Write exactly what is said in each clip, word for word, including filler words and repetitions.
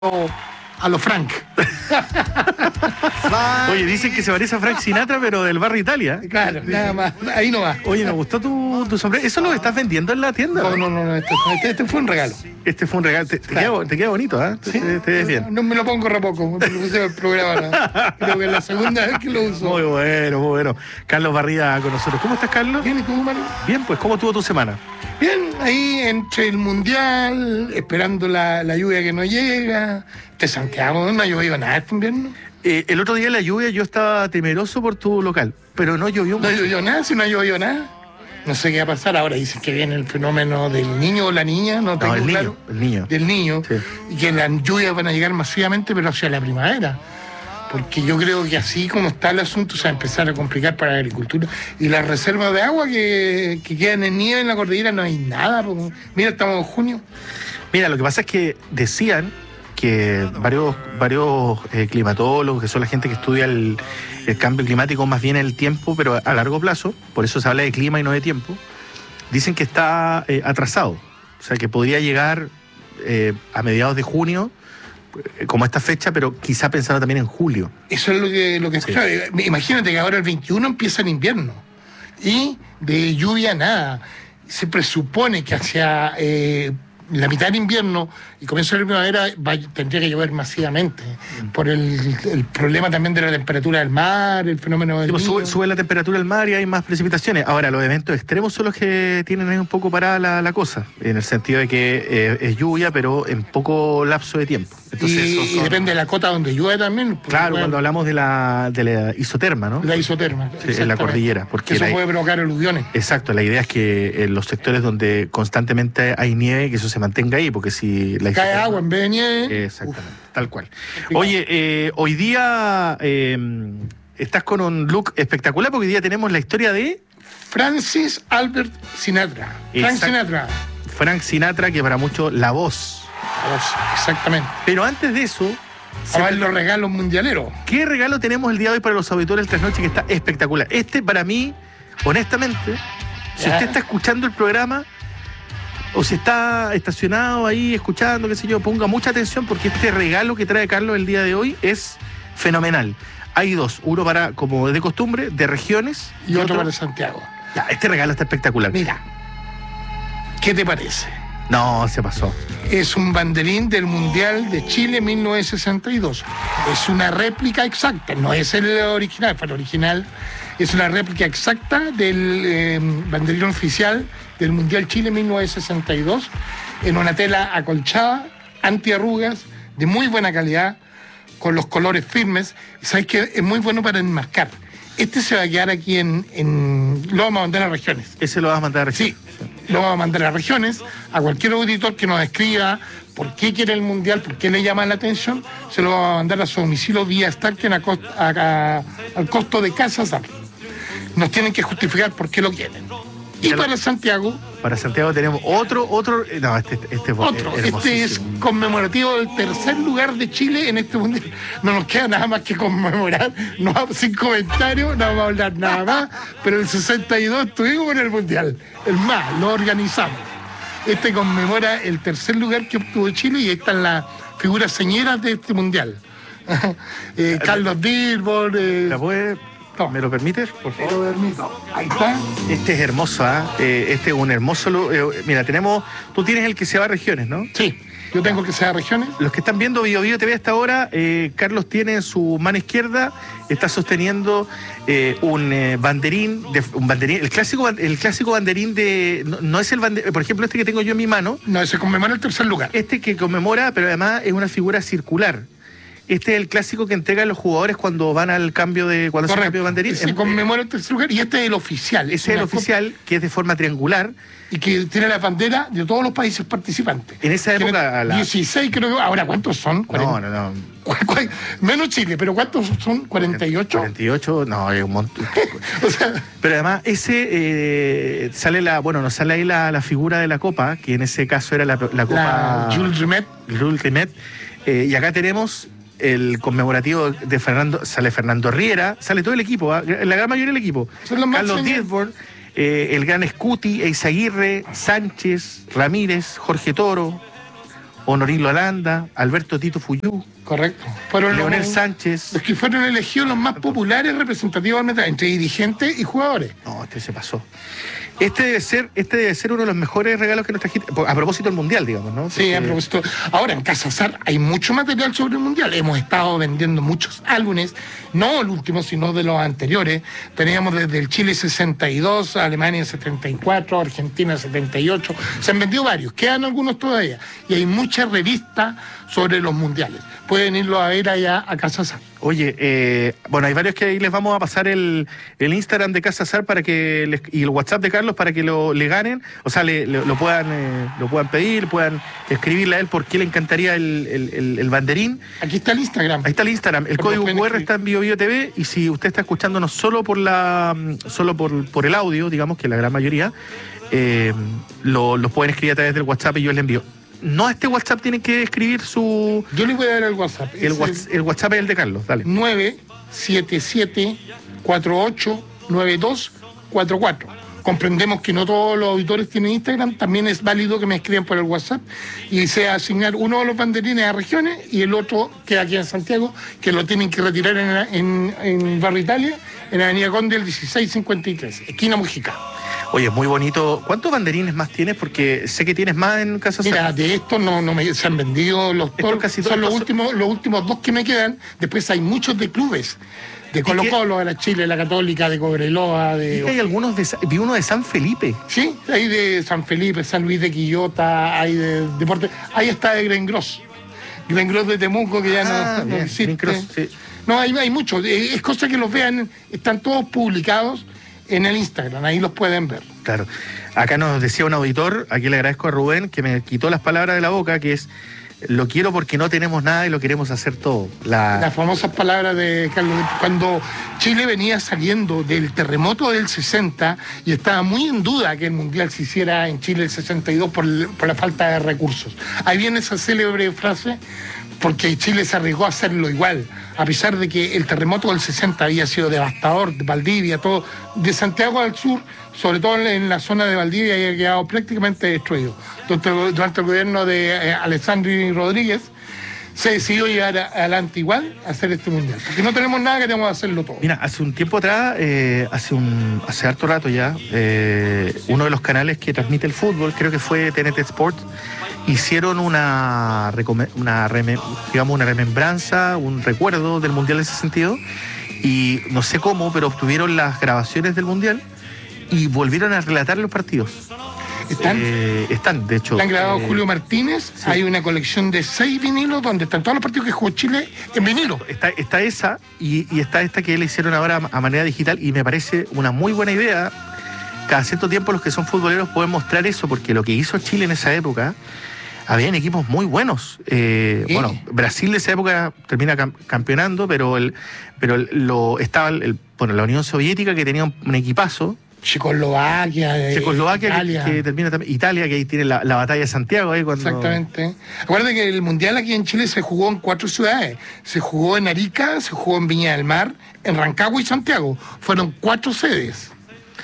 a lo Frank. Oye, dicen que se parece a Frank Sinatra, pero del barrio Italia. Claro, nada más. Ahí no va. Oye, me gustó tu, tu sombrero. ¿Eso lo estás vendiendo en la tienda? No, no, no, no este, este, este fue un regalo. Este fue un regalo. Te, te, Claro. queda, te queda bonito, ¿eh? ¿Sí? Te, te ves bien. No, no me lo pongo re poco, me lo puse en el programa. ¿No? Creo que es la segunda vez que lo uso. Muy bueno, muy bueno. Carlos Barrida con nosotros. ¿Cómo estás, Carlos? ¿Bien y tú, Mario? Bien, pues, ¿cómo estuvo tu semana? Bien, ahí entre el mundial, esperando la, la lluvia que no llega. De Santiago no ha llovido nada este invierno. Eh, el otro día en la lluvia yo estaba temeroso por tu local, pero no llovió No ha mucho. llovido nada, si no ha llovido nada. No sé qué va a pasar. Ahora dicen que viene el fenómeno del niño o la niña, no tengo No, el niño, claro. el niño. Del niño. Sí. Y que las lluvias van a llegar masivamente, pero hacia la primavera. Porque yo creo que así como está el asunto se va a empezar a complicar para la agricultura. Y las reservas de agua que, que quedan en nieve en la cordillera no hay nada. Porque, mira, estamos en junio. Mira, lo que pasa es que decían que varios, varios eh, climatólogos, que son la gente que estudia el, el cambio climático, más bien el tiempo, pero a largo plazo, por eso se habla de clima y no de tiempo, dicen que está eh, atrasado. O sea, que podría llegar eh, a mediados de junio, eh, como esta fecha, pero quizá pensando también en julio. Eso es lo que, lo que escuchaba. Imagínate que ahora el veintiuno empieza el invierno. Y de lluvia nada. Se presupone que hacia eh, la mitad del invierno y comienzo de la primavera va, tendría que llover masivamente. Mm. Por el, el problema también de la temperatura del mar, el fenómeno del Sí, pues niño. sube, sube la temperatura del mar y hay más precipitaciones. Ahora, los eventos extremos son los que tienen ahí un poco parada la, la cosa, en el sentido de que eh, es lluvia, pero en poco lapso de tiempo. Entonces, y, esos son- y depende de la cota donde llueve también. Claro, cuando hablamos de la, de la isoterma, ¿no? La isoterma. Sí, en la cordillera. Porque eso la, puede provocar aluviones. Exacto, la idea es que en los sectores donde constantemente hay nieve, que eso se mantenga ahí, porque si la Cae isoterma- agua en vez de nieve. Exactamente, uf, tal cual. Complicado. Oye, eh, hoy día eh, estás con un look espectacular, porque hoy día tenemos la historia de Francis Albert Sinatra. Frank Exacto. Sinatra. Frank Sinatra, que para muchos la voz. Exactamente. Pero antes de eso, A ver los regalos mundialeros. ¿qué regalo tenemos el día de hoy para los auditores del Trasnoche que está espectacular? Este, para mí, honestamente, si Ya. usted está escuchando el programa o si está estacionado ahí escuchando, qué sé yo, ponga mucha atención porque este regalo que trae Carlos el día de hoy es fenomenal. Hay dos, uno para, como de costumbre, de regiones Y otro para Santiago. Ya, este regalo está espectacular. Mira, ¿qué te parece? No, se pasó. Es un banderín del Mundial de Chile mil novecientos sesenta y dos. Es una réplica exacta, no es el original, fue el original. Es una réplica exacta del eh, banderín oficial del Mundial Chile mil novecientos sesenta y dos en una tela acolchada, antiarrugas, de muy buena calidad, con los colores firmes. ¿Sabes qué? Es muy bueno para enmarcar. Este se va a quedar aquí en... en lo vamos a mandar a regiones. Ese lo vas a mandar a Sí, lo vamos a mandar a regiones, a cualquier auditor que nos escriba por qué quiere el Mundial, por qué le llama la atención, se lo vamos a mandar a su domicilio vía Starken a cost, a, a, al costo de casa S A P. Nos tienen que justificar por qué lo quieren. Y Ya lo- para Santiago, Para Santiago tenemos otro, otro. No, este, este es otro. Este es hermosísimo. conmemorativo del tercer lugar de Chile en este Mundial. No nos queda nada más que conmemorar, no, sin comentarios, no vamos a hablar nada más, pero el sesenta y dos estuvimos en el Mundial, el más, lo organizamos. Este conmemora el tercer lugar que obtuvo Chile y están las figuras señeras de este Mundial. eh, Carlos Dilbor, eh, ¿La puede- no. ¿Me lo permites, por favor? pero permiso, ahí está. Este es hermoso, ¿ah? Eh, este es un hermoso... lu- eh, mira, tenemos... Tú tienes el que se va a regiones, ¿no? Sí, yo tengo que ser regiones. Los que están viendo Bio Bio T V hasta ahora, eh, Carlos tiene en su mano izquierda, está sosteniendo eh, un eh, banderín, de, un banderín, el clásico, ban- el clásico banderín de... No, no es el banderín, por ejemplo, este que tengo yo en mi mano, No, se conmemora el tercer lugar. este que conmemora, pero además es una figura circular. Este es el clásico que entregan los jugadores cuando van al cambio de... Cuando hacen el cambio de banderín. Se En- conmemora el tercer lugar y este es el oficial. Ese es el una oficial, que es de forma triangular. copia y que tiene la bandera de todos los países participantes. En esa Tiene época... la- dieciséis creo que... Ahora, ¿cuántos son? No, no, no. ¿Cu- cu- Menos Chile, pero ¿cuántos son? ¿cuarenta y ocho? cuarenta y ocho, no, es un montón. O sea, Pero además, ese eh, sale la, bueno, nos sale ahí la, la figura de la copa, que en ese caso era la, la copa la Jules Rimet. Jules Rimet. Eh, y acá tenemos el conmemorativo de Fernando, sale Fernando Riera, sale todo el equipo, ¿ah? La gran mayoría del equipo. Son los más Carlos señores. Dilbor, eh, el gran Scuti, Eizaguirre, Sánchez, Ramírez, Jorge Toro, Honorino Holanda, Alberto Tito Fuyú. Correcto. Fueron Leonel los, Sánchez. Los que fueron elegidos los más populares representativos entre dirigentes y jugadores. No, este se pasó. Este debe ser, este debe ser uno de los mejores regalos que nos trajiste, a propósito del Mundial, digamos, ¿no? Sí, a propósito. Ahora, en Casa Sar hay mucho material sobre el Mundial. Hemos estado vendiendo muchos álbumes, no el último, sino de los anteriores. Teníamos desde el Chile sesenta y dos, Alemania setenta y cuatro, Argentina setenta y ocho. Se han vendido varios, quedan algunos todavía. Y hay muchas revistas sobre los mundiales. Pueden irlo a ver allá a Casa Sar. Oye, eh, bueno, hay varios que ahí les vamos a pasar el, el Instagram de Casa Sar para que les, y el WhatsApp de Carlos para que lo le ganen, o sea, le, le, lo puedan eh, lo puedan pedir, puedan escribirle a él por qué le encantaría el, el, el, el banderín. Aquí está el Instagram. Ahí está el Instagram, el código cu erre está en Bio Bio T V y si usted está escuchándonos solo por la solo por, por el audio, digamos que la gran mayoría, eh, lo, lo pueden escribir a través del WhatsApp y yo les envío. No a este WhatsApp tienen que escribir su... Yo le voy a dar el WhatsApp. El, WhatsApp, el WhatsApp es el de Carlos, dale. nueve siete siete cuatro ocho nueve dos cuatro cuatro. Comprendemos que no todos los auditores tienen Instagram, también es válido que me escriban por el WhatsApp y sea asignar uno de los banderines a regiones y el otro que aquí en Santiago, que lo tienen que retirar en, en, en Barrio Italia, en Avenida Conde el dieciséis cincuenta y tres, esquina Mujica. Oye, muy bonito. ¿Cuántos banderines más tienes? Porque sé que tienes más en Casa Sar. Mira, de estos no, no me, se han vendido los todos, casi son los últimos, los últimos dos que me quedan. Después hay muchos de clubes. De Colo Colo, de la Chile, la Católica, de Cobreloa, de... Hay algunos de... Vi uno de San Felipe. Sí, hay de San Felipe, San Luis de Quillota, hay de Deporte... Ahí está de Grengros. Grengros de Temuco, que ya ah, no, no bien, existe. Cross, sí. No, hay, hay muchos. Es cosa que los vean, están todos publicados en el Instagram, ahí los pueden ver. Claro. Acá nos decía un auditor, aquí le agradezco a Rubén, que me quitó las palabras de la boca, que es... Lo quiero porque no tenemos nada y lo queremos hacer todo. La... Las famosas palabras de Carlos. Cuando Chile venía saliendo del terremoto del sesenta y estaba muy en duda que el Mundial se hiciera en Chile el sesenta y dos por, por la falta de recursos. Ahí viene esa célebre frase, porque Chile se arriesgó a hacerlo igual, a pesar de que el terremoto del sesenta había sido devastador, de Valdivia, todo, de Santiago al sur, sobre todo en la zona de Valdivia, había quedado prácticamente destruido. Durante, durante el gobierno de eh, Alessandri Rodríguez, se decidió llevar a, adelante igual a hacer este mundial. Porque no tenemos nada que tenemos que hacerlo todo. Mira, hace un tiempo atrás, eh, hace un hace harto rato ya, eh, uno de los canales que transmite el fútbol, creo que fue T N T Sports, hicieron una, una, digamos, una remembranza, un recuerdo del mundial en ese sentido, y no sé cómo, pero obtuvieron las grabaciones del mundial y volvieron a relatar los partidos. ¿Están? Eh, están, de hecho. La han grabado eh, Julio Martínez. Sí. Hay una colección de seis vinilos donde están todos los partidos que jugó Chile en vinilo. Está, está esa y, y está esta que le hicieron ahora a manera digital y me parece una muy buena idea. Cada cierto tiempo los que son futboleros pueden mostrar eso, porque lo que hizo Chile en esa época, habían equipos muy buenos. Eh, ¿Sí? Bueno, Brasil de esa época termina cam campeonando, pero el, pero el, lo estaba el, bueno, la Unión Soviética, que tenía un, un equipazo. Checoslovaquia, Checoslovaquia Italia. Que, que termina también, Italia, que ahí tiene la, la batalla de Santiago. Ahí cuando... Exactamente. Acuérdate que el Mundial aquí en Chile se jugó en cuatro ciudades. Se jugó en Arica, se jugó en Viña del Mar, en Rancagua y Santiago. Fueron cuatro sedes.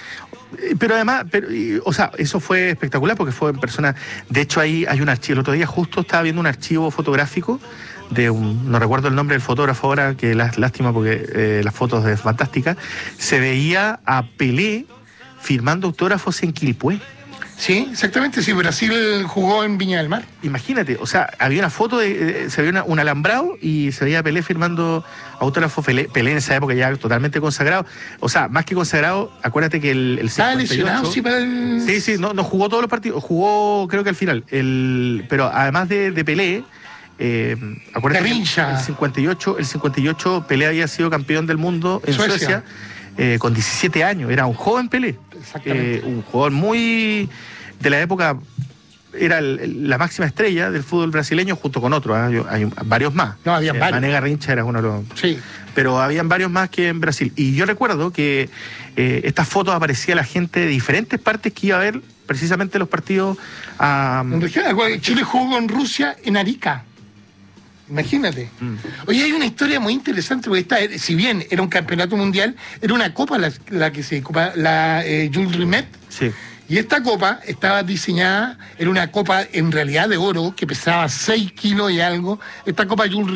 Pero además, pero, y, o sea, eso fue espectacular porque fue en persona. De hecho, ahí hay un archivo. El otro día justo estaba viendo un archivo fotográfico de un, no recuerdo el nombre del fotógrafo ahora, que lástima porque eh, las fotos es fantástica. Se veía a Pelé firmando autógrafos en Quilpué. Sí, exactamente, sí, Brasil jugó en Viña del Mar. Imagínate, o sea, había una foto, de, de se veía una, un alambrado y se veía a Pelé firmando autógrafos, Pelé, Pelé en esa época ya totalmente consagrado. O sea, más que consagrado, acuérdate que el, el cincuenta y ocho... Estaba lesionado, sí, para el... Sí, sí, no, no jugó todos los partidos, jugó creo que al final. El, pero además de, de Pelé, eh, acuérdate que el cincuenta y ocho, el cincuenta y ocho Pelé había sido campeón del mundo en Suecia. Suecia Eh, con diecisiete años, era un joven Pelé, eh, un jugador muy de la época, era el, la máxima estrella del fútbol brasileño junto con otros, ¿eh? hay un, varios más. No, había eh, varios. Mané Garrincha era uno de los... Sí. Pero habían varios más que en Brasil. Y yo recuerdo que eh, estas fotos aparecía la gente de diferentes partes que iba a ver precisamente los partidos. Um... Chile jugó con Rusia en Arica. Imagínate. Mm. Oye, hay una historia muy interesante, porque esta, si bien era un campeonato mundial, era una copa la, la que se copa, la eh, Jules Rimet, sí. Y esta copa estaba diseñada, era una copa en realidad de oro que pesaba seis kilos y algo. Esta copa Jules